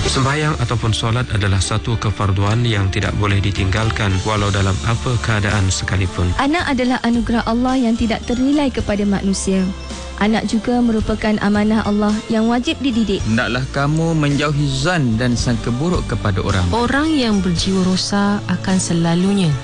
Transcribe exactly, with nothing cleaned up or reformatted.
Sembahyang ataupun solat adalah satu kefarduan yang tidak boleh ditinggalkan walau dalam apa keadaan sekalipun. Anak adalah anugerah Allah yang tidak ternilai kepada manusia. Anak juga merupakan amanah Allah yang wajib dididik. Hendaklah kamu menjauhi zan dan sangka buruk kepada orang. Orang yang berjiwa rosak akan selalunya